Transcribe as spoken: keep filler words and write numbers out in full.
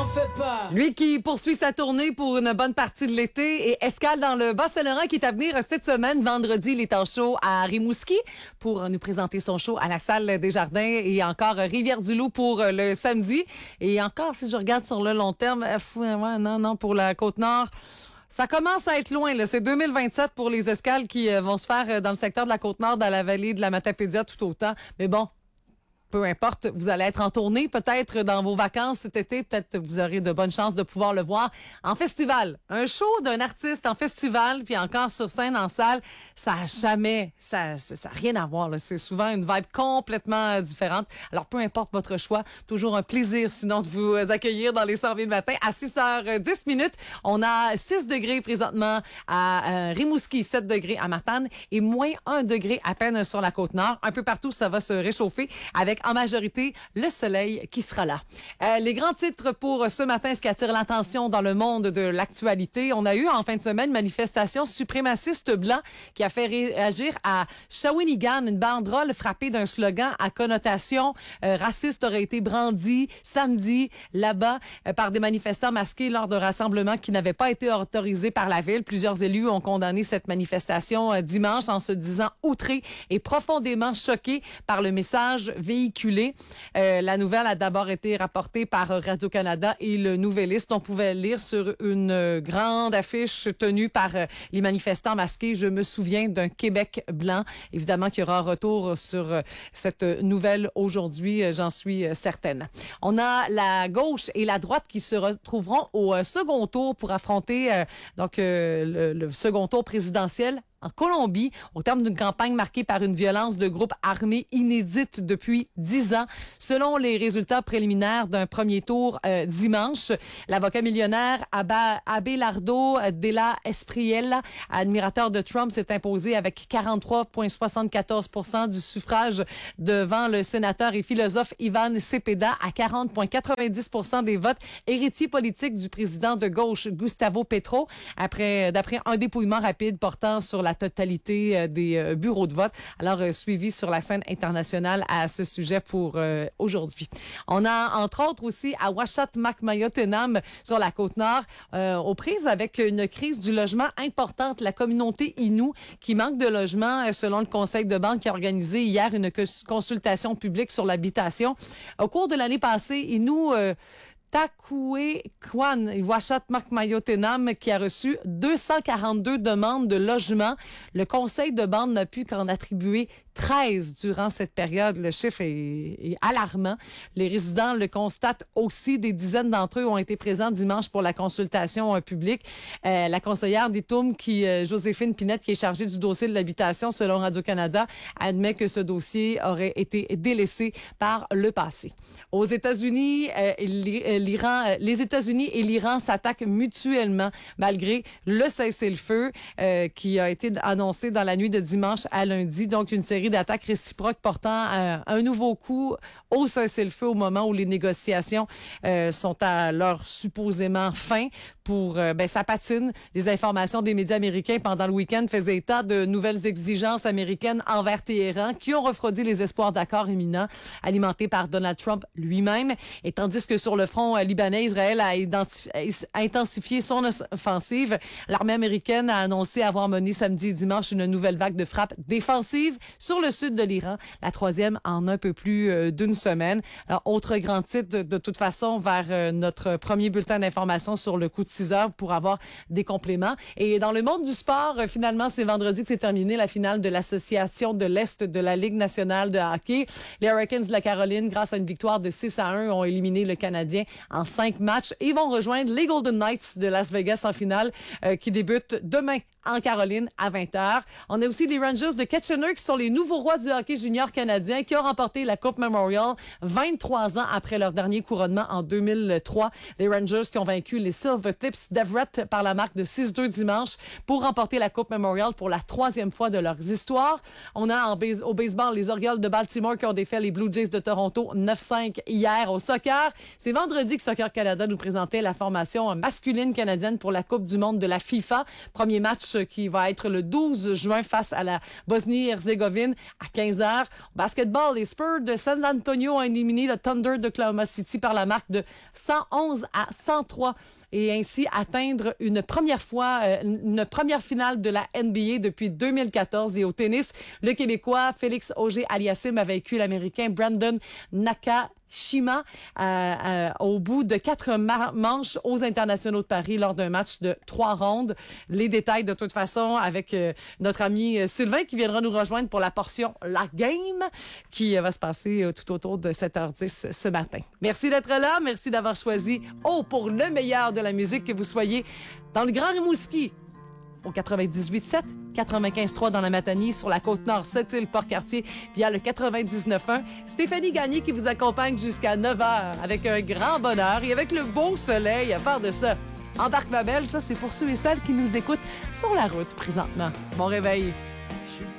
fais pas. Lui qui poursuit sa tournée pour une bonne partie de l'été et escale dans le Bas-Saint-Laurent qui est à venir cette semaine. Vendredi, il est en show à Rimouski pour nous présenter son show à la Salle des Jardins et encore Rivière-du-Loup pour le samedi. Et encore, si je regarde sur le long terme, ouais, non, non, pour la Côte-Nord, ça commence à être loin, là. C'est deux mille vingt-sept pour les escales qui euh, vont se faire dans le secteur de la Côte-Nord, dans la vallée de la Matapédia tout autant. Mais bon, peu importe, vous allez être en tournée peut-être dans vos vacances cet été. Peut-être vous aurez de bonnes chances de pouvoir le voir en festival. Un show d'un artiste en festival, puis encore sur scène, en salle, ça a jamais, ça ça a rien à voir, là. C'est souvent une vibe complètement euh, différente. Alors, peu importe votre choix, toujours un plaisir sinon de vous accueillir dans les cent vingt matin à six heures dix minutes. On a six degrés présentement à euh, Rimouski, sept degrés à Matane et moins un degré à peine sur la Côte-Nord. Un peu partout, ça va se réchauffer avec en majorité le soleil qui sera là. Euh, les grands titres pour ce matin, ce qui attire l'attention dans le monde de l'actualité. On a eu en fin de semaine une manifestation suprémaciste blanc qui a fait réagir à Shawinigan. Une banderole frappée d'un slogan à connotation euh, raciste aurait été brandie samedi là-bas euh, par des manifestants masqués lors d'un rassemblement qui n'avait pas été autorisé par la ville. Plusieurs élus ont condamné cette manifestation euh, dimanche en se disant outrés et profondément choqués par le message véhiculé. Euh, la nouvelle a d'abord été rapportée par Radio-Canada et le Nouvelliste. On pouvait lire sur une euh, grande affiche tenue par euh, les manifestants masqués. Je me souviens d'un Québec blanc. Évidemment qu'il y aura un retour sur euh, cette nouvelle aujourd'hui, euh, j'en suis euh, certaine. On a la gauche et la droite qui se retrouveront au euh, second tour pour affronter euh, donc euh, le, le second tour présidentiel en Colombie, au terme d'une campagne marquée par une violence de groupe armé inédite depuis dix ans. Selon les résultats préliminaires d'un premier tour euh, dimanche, l'avocat millionnaire Aba, Abelardo de la Espriella, admirateur de Trump, s'est imposé avec quarante-trois virgule soixante-quatorze pour cent du suffrage devant le sénateur et philosophe Ivan Cepeda à quarante virgule quatre-vingt-dix pour cent des votes, héritier politique du président de gauche Gustavo Petro, après d'après un dépouillement rapide portant sur la la totalité euh, des euh, bureaux de vote. Alors, euh, suivi sur la scène internationale à ce sujet pour euh, aujourd'hui. On a, entre autres, aussi à Ouachat Macmayotenam sur la Côte-Nord, euh, aux prises avec une crise du logement importante. La communauté Innu qui manque de logement, euh, selon le Conseil de banque qui a organisé hier une consultation publique sur l'habitation. Au cours de l'année passée, Innu... Euh, Takoué Kwan, Ouachat Macmayotenam, qui a reçu deux cent quarante-deux demandes de logement. Le conseil de bande n'a pu qu'en attribuer treize durant cette période. Le chiffre est, est alarmant. Les résidents le constatent aussi. Des dizaines d'entre eux ont été présents dimanche pour la consultation euh, publique. Euh, la conseillère d'Itoum, qui, euh, Joséphine Pinette, qui est chargée du dossier de l'habitation selon Radio-Canada, admet que ce dossier aurait été délaissé par le passé. Aux États-Unis, euh, l'Iran, euh, les États-Unis et l'Iran s'attaquent mutuellement malgré le cessez-le-feu euh, qui a été annoncé dans la nuit de dimanche à lundi. Donc, une série d'attaques réciproques portant à un nouveau coup au cessez-le-feu au moment où les négociations euh, sont à leur supposément fin. Pour euh, ben ça patine. Les informations des médias américains pendant le week-end faisaient état de nouvelles exigences américaines envers Téhéran qui ont refroidi les espoirs d'accord imminents alimentés par Donald Trump lui-même. Et tandis que sur le front euh, libanais, Israël a, a intensifié son offensive. L'armée américaine a annoncé avoir mené samedi et dimanche une nouvelle vague de frappes défensives sur le sud de l'Iran, la troisième en un peu plus euh, d'une semaine. Alors, autre grand titre de, de toute façon vers euh, notre premier bulletin d'information sur le coup de six heures pour avoir des compléments. Et dans le monde du sport, euh, finalement, c'est vendredi que s'est terminée la finale de l'Association de l'Est de la Ligue nationale de hockey. Les Hurricanes de la Caroline, grâce à une victoire de six à un, ont éliminé le Canadien en cinq matchs et vont rejoindre les Golden Knights de Las Vegas en finale euh, qui débute demain en Caroline à vingt heures. On a aussi les Rangers de Kitchener qui sont les nouveaux rois du hockey junior canadien qui ont remporté la Coupe Memorial vingt-trois ans après leur dernier couronnement en deux mille trois. Les Rangers qui ont vaincu les Silver Clips d'Everett par la marque de six deux dimanche pour remporter la Coupe Memorial pour la troisième fois de leurs histoires. On a en base, au baseball les Orioles de Baltimore qui ont défait les Blue Jays de Toronto neuf cinq hier. Au soccer, c'est vendredi jeudi que Soccer Canada nous présentait la formation masculine canadienne pour la Coupe du monde de la FIFA. Premier match qui va être le douze juin face à la Bosnie-Herzégovine à quinze heures. Basketball, les Spurs de San Antonio ont éliminé le Thunder d'Oklahoma City par la marque de cent onze à cent trois et ainsi atteindre une première fois, euh, une première finale de la N B A depuis deux mille quatorze. Et au tennis, le Québécois Félix Auger-Aliassime a vaincu l'Américain Brandon Nakashima euh, euh, au bout de quatre ma- manches aux Internationaux de Paris lors d'un match de trois rondes. Les détails, de toute façon, avec euh, notre ami euh, Sylvain qui viendra nous rejoindre pour la portion La Game qui euh, va se passer euh, tout autour de sept heures dix ce matin. Merci d'être là. Merci d'avoir choisi Oh pour le meilleur de la musique, que vous soyez dans le Grand Rimouski au quatre-vingt-dix-huit sept, quatre-vingt-quinze trois dans la Matanie, sur la Côte-Nord, Sept-Îles, Port-Cartier, via le quatre-vingt-dix-neuf un. Stéphanie Gagné qui vous accompagne jusqu'à neuf heures avec un grand bonheur et avec le beau soleil. À part de ça, embarque ma belle, ça c'est pour ceux et celles qui nous écoutent sur la route présentement. Bon réveil!